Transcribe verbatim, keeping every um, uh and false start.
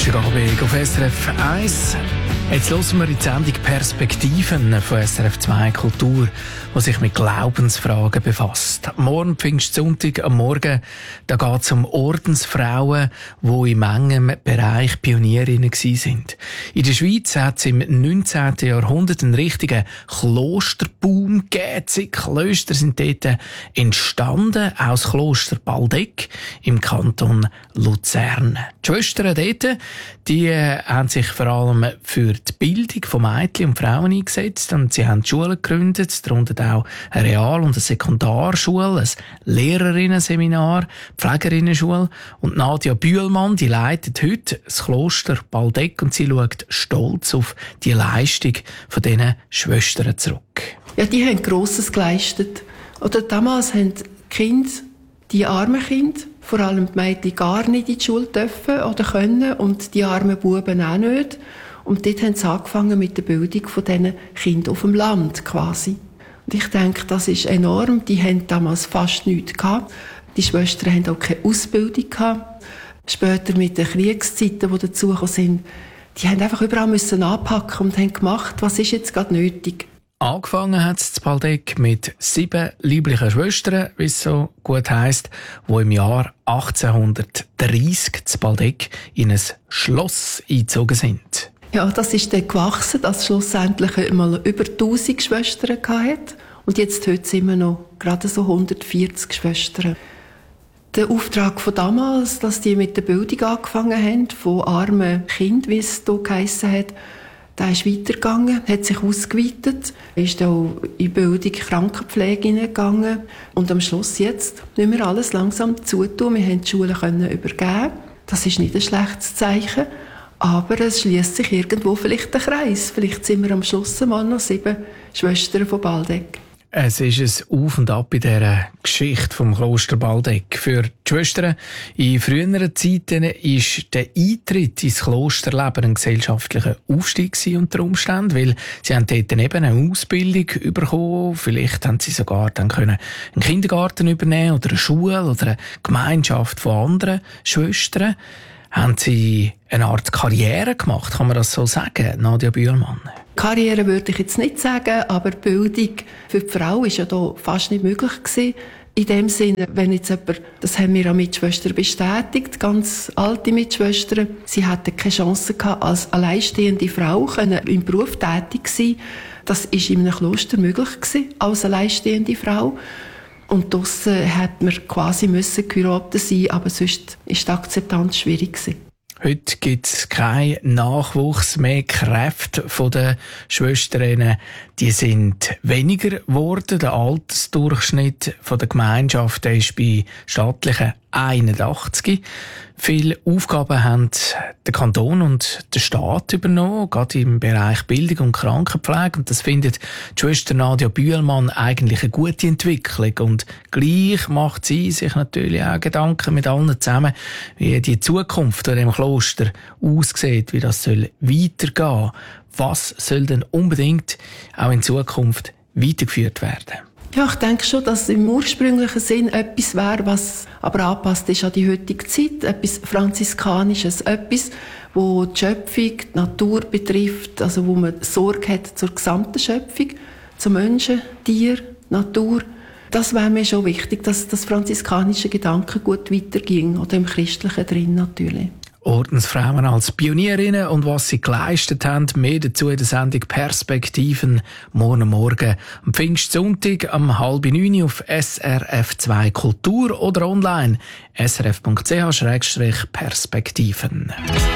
Donnerstagabend auf S R F eins. Jetzt hören wir in die Sendung Perspektiven von S R F zwei Kultur, die sich mit Glaubensfragen befasst. Morgen Pfingstsonntag am Morgen, da geht es um Ordensfrauen, die in manchem Bereich Pionierinnen waren. In der Schweiz hat es im neunzehnten Jahrhundert einen richtigen Klosterboom gegeben. Zig Klöster sind dort entstanden, aus Kloster Baldeck im Kanton Luzern. Die Schwestern dort, die haben sich vor allem für die Bildung von Mädchen und Frauen eingesetzt und sie haben Schulen gegründet, darunter auch eine Real- und eine Sekundarschule, ein Lehrerinnenseminar, Pflegerinnenschule. Und Nadia Bühlmann, die leitet heute das Kloster Baldeck und sie schaut stolz auf die Leistung von diesen Schwestern zurück. Ja, die haben Grosses geleistet. Oder damals haben die Kinder, die armen Kinder, vor allem die Mädchen, gar nicht in die Schule dürfen oder können und die armen Buben auch nicht. Und dort haben sie angefangen mit der Bildung von diesen Kindern auf dem Land quasi. Und ich denke, das ist enorm. Die haben damals fast nichts gehabt. Die Schwestern haben auch keine Ausbildung gehabt. Später mit den Kriegszeiten, die dazugekommen sind, die haben einfach überall müssen anpacken und haben gemacht, was ist jetzt gerade nötig. Angefangen hat es zu Baldeck mit sieben lieblichen Schwestern, wie es so gut heisst, die im Jahr achtzehnhundertdreissig zu Baldeck in ein Schloss eingezogen sind. Ja, das ist dann gewachsen, dass schlussendlich mal über tausend Schwestern hatte. Und jetzt heute sind wir noch gerade so hundertvierzig Schwestern. Der Auftrag von damals, dass die mit der Bildung angefangen haben, von armen Kindern, wie es hier geheissen hat, der ist weitergegangen, hat sich ausgeweitet, ist auch in Bildung Krankenpflege hineingegangen. Und am Schluss jetzt müssen wir alles langsam zutun. Wir haben die Schulen können übergeben. Das ist nicht ein schlechtes Zeichen. Aber es schließt sich irgendwo vielleicht der Kreis. Vielleicht sind wir am Schluss mal noch sieben Schwestern von Baldeck. Es ist ein Auf und Ab in dieser Geschichte vom Kloster Baldeck. Für die Schwestern in früheren Zeiten war der Eintritt ins Klosterleben ein gesellschaftlicher Aufstieg unter Umständen, weil sie haben dort eben eine Ausbildung bekommen. Vielleicht haben sie sogar dann können einen Kindergarten übernehmen oder eine Schule oder eine Gemeinschaft von anderen Schwestern. Haben Sie eine Art Karriere gemacht, kann man das so sagen, Nadia Bühlmann? Karriere würde ich jetzt nicht sagen, aber die Bildung für die Frau ist ja da fast nicht möglich gewesen. In dem Sinne, wenn jetzt jemand, das haben wir an Mitschwestern bestätigt, ganz alte Mitschwestern, sie hatten keine Chance gehabt, als alleinstehende Frau können im Beruf tätig sein. Das ist in einem Kloster möglich gewesen, als alleinstehende Frau. Und draussen hat man quasi müssen geheiratet sein, aber sonst war die Akzeptanz schwierig gewesen. Heute gibt es keinen Nachwuchs mehr. Kräfte der Schwestern, die sind weniger geworden. Der Altersdurchschnitt der Gemeinschaft ist bei stattlichen einundachtzig. Viele Aufgaben haben der Kanton und der Staat übernommen, gerade im Bereich Bildung und Krankenpflege. Und das findet die Schwester Nadia Bühlmann eigentlich eine gute Entwicklung. Und gleich macht sie sich natürlich auch Gedanken mit allen zusammen, wie die Zukunft von dem Kloster aussieht, wie das soll weitergehen. Was soll denn unbedingt auch in Zukunft weitergeführt werden? Ja, ich denke schon, dass im ursprünglichen Sinn etwas wäre, was aber angepasst ist an die heutige Zeit. Etwas Franziskanisches, etwas, wo die Schöpfung, die Natur betrifft, also wo man Sorge hat zur gesamten Schöpfung, zu Menschen, Tier, Natur. Das wäre mir schon wichtig, dass das franziskanische Gedankengut weiterging, oder im Christlichen drin natürlich. Ordensfrauen als Pionierinnen und was sie geleistet haben. Mehr dazu in der Sendung Perspektiven morgen Morgen am Pfingstsonntag um halb neun auf S R F zwei Kultur oder online s r f punkt c h Perspektiven.